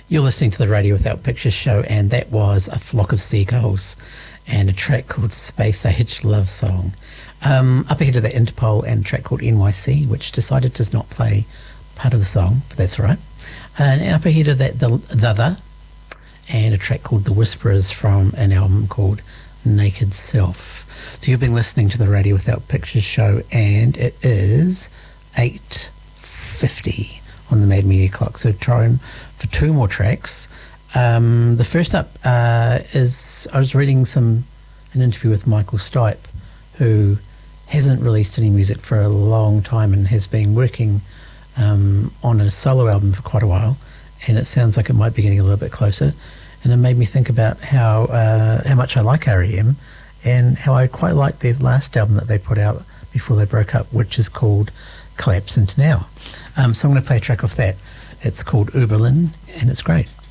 You're listening to the Radio Without Pictures show, and that was A Flock of Seagulls and a track called Space Age Love Song. Up ahead of that, Interpol and a track called NYC, which decided to not play part of the song, but that's all right. And up ahead of that, the and a track called The Whisperers from an album called Naked Self. So you've been listening to the Radio Without Pictures show, and it is 8:50 on the Mad Media clock. So trying for two more tracks. The first up is, I was reading an interview with Michael Stipe, who hasn't released any music for a long time and has been working on a solo album for quite a while, and it sounds like it might be getting a little bit closer. And it made me think about how much I like R.E.M. and how I quite like their last album that they put out before they broke up, which is called Collapse Into Now. So I'm going to play a track off that. It's called Uberlin, and it's great.